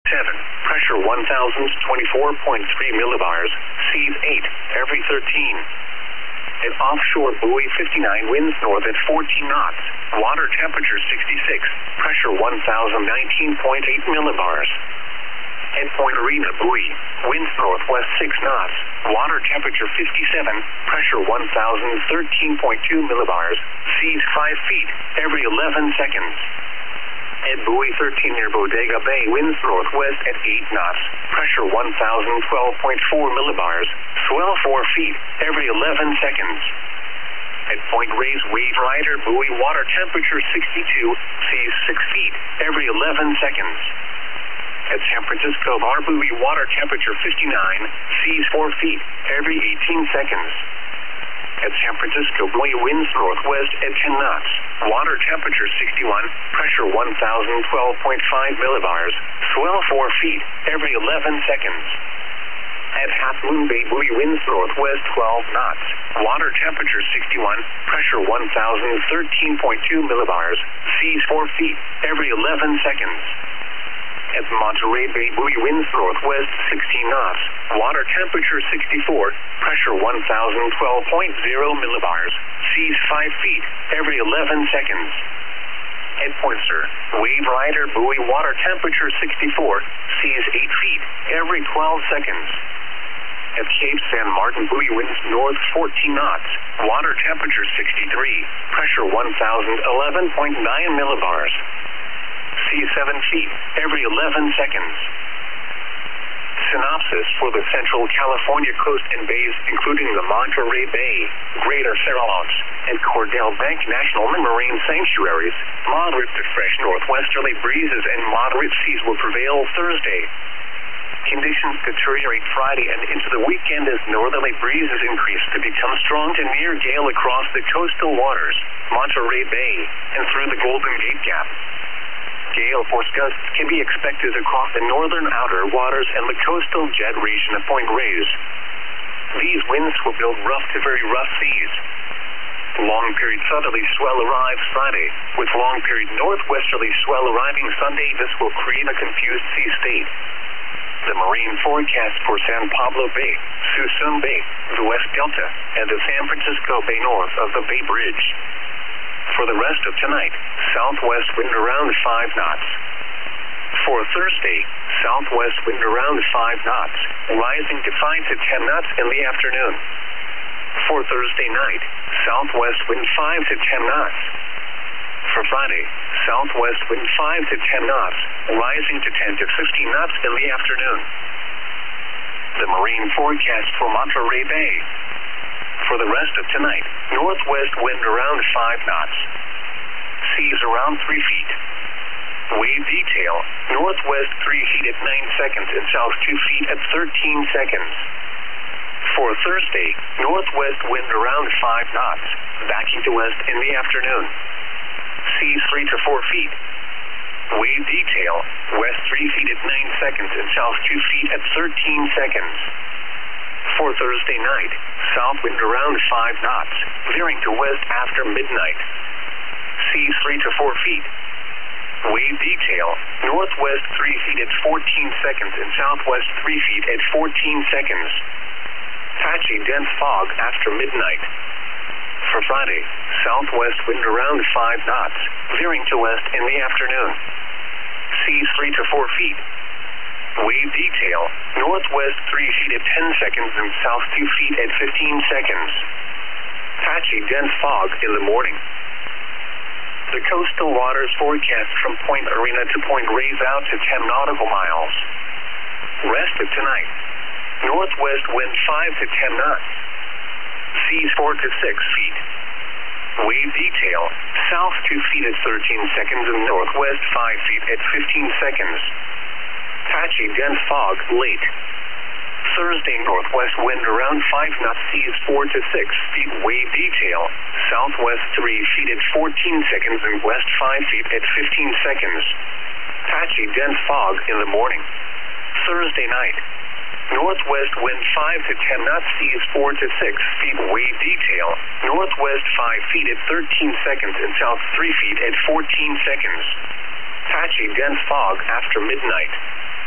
7, pressure 1,024.3 millibars, seas 8, every 13. At offshore buoy 59, winds north at 14 knots, water temperature 66, pressure 1,019.8 millibars. At Point Arena buoy, winds northwest 6 knots, water temperature 57, pressure 1,013.2 millibars, seas 5 feet, every 11 seconds. At buoy 13 near Bodega Bay, winds northwest at 8 knots, pressure 1,012.4 millibars, swell 4 feet, every 11 seconds. At Point Reyes Wave Rider buoy, water temperature 62, seas 6 feet, every 11 seconds. At San Francisco Bar buoy, water temperature 59, seas 4 feet, every 18 seconds. At San Francisco buoy, winds northwest at 10 knots, water temperature 61, pressure 1,012.5 millibars, swell 4 feet, every 11 seconds. At Half Moon Bay buoy, winds northwest 12 knots, water temperature 61, pressure 1,013.2 millibars, seas 4 feet, every 11 seconds. At Monterey Bay buoy, winds northwest 16 knots, water temperature 64, pressure 1,012.0 millibars, seas 5 feet, every 11 seconds. At Point Sur, Wave Rider buoy, water temperature 64, seas 8 feet, every 12 seconds. At Cape San Martin buoy, winds north 14 knots, water temperature 63, pressure 1,011.9 millibars. Seas 7 feet, every 11 seconds. Synopsis for the Central California coast and bays, including the Monterey Bay, Greater Farallones, and Cordell Bank National Marine Sanctuaries, moderate to fresh northwesterly breezes and moderate seas will prevail Thursday. Conditions deteriorate Friday and into the weekend as northerly breezes increase to become strong to near gale across the coastal waters, Monterey Bay, and through the Golden Gate Gap. Gale force gusts can be expected across the northern outer waters and the coastal jet region of Point Reyes. These winds will build rough to very rough seas. Long-period southerly swell arrives Friday, with long-period northwesterly swell arriving Sunday. This will create a confused sea state. The marine forecast for San Pablo Bay, Suisun Bay, the West Delta, and the San Francisco Bay north of the Bay Bridge. For the rest of tonight, southwest wind around 5 knots. For Thursday, southwest wind around 5 knots, rising to 5 to 10 knots in the afternoon. For Thursday night, southwest wind 5 to 10 knots. For Friday, southwest wind 5 to 10 knots, rising to 10 to 15 knots in the afternoon. The marine forecast for Monterey Bay. For the rest of tonight, northwest wind around 5 knots. Seas around 3 feet. Wave detail, northwest 3 feet at 9 seconds and south 2 feet at 13 seconds. For Thursday, northwest wind around 5 knots, backing to west in the afternoon. Seas 3 to 4 feet. Wave detail, west 3 feet at 9 seconds and south 2 feet at 13 seconds. For Thursday night, south wind around 5 knots, veering to west after midnight. Seas 3 to 4 feet. Wave detail, northwest 3 feet at 14 seconds and southwest 3 feet at 14 seconds. Patchy dense fog after midnight. For Friday, southwest wind around 5 knots, veering to west in the afternoon. Seas 3 to 4 feet. Wave detail, northwest 3 feet at 10 seconds and south 2 feet at 15 seconds. Patchy dense fog in the morning. The coastal waters forecast from Point Arena to Point Reyes out to 10 nautical miles. Rest of tonight, northwest wind 5 to 10 knots. Seas 4 to 6 feet. Wave detail, south 2 feet at 13 seconds and northwest 5 feet at 15 seconds. Patchy dense fog late. Thursday, northwest wind around 5 knots, seas 4 to 6 feet. Wave detail, southwest 3 feet at 14 seconds and west 5 feet at 15 seconds. Patchy dense fog in the morning. Thursday night, northwest wind 5 to 10 knots, seas 4 to 6 feet. Wave detail, northwest 5 feet at 13 seconds and south 3 feet at 14 seconds. Patchy dense fog after midnight.